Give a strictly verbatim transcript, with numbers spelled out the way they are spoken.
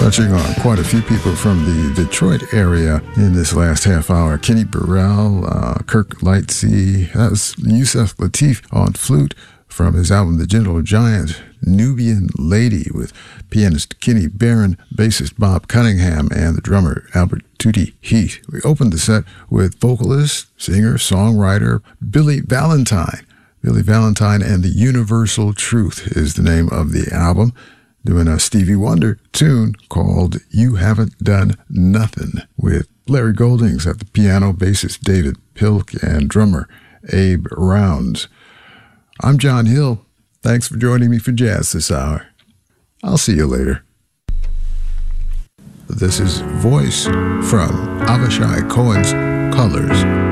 touching on quite a few people from the Detroit area in this last half hour. Kenny Burrell, uh, Kirk Lightsey, that was Yusef Lateef on flute from his album The Gentle Giant, Nubian Lady with pianist Kenny Barron, bassist Bob Cunningham, and the drummer Albert Tootie Heath. We opened the set with vocalist, singer, songwriter Billy Valentine. Billy Valentine and the Universal Truth is the name of the album, doing a Stevie Wonder tune called You Haven't Done Nothing with Larry Goldings at the piano, bassist David Pilk, and drummer Abe Rounds. I'm John Hill. Thanks for joining me for Jazz this hour. I'll see you later. This is Voice from Avishai Cohen's Colors.